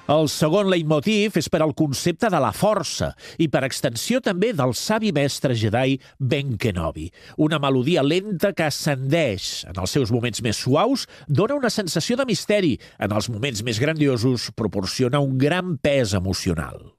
El segon leitmotiv és per al concepte de la força i per extensió també del savi mestre Jedi Ben Kenobi. Una melodia lenta que ascendeix. En els seus moments més suaus dona una sensació de misteri. En els moments més grandiosos proporciona un gran pes emocional.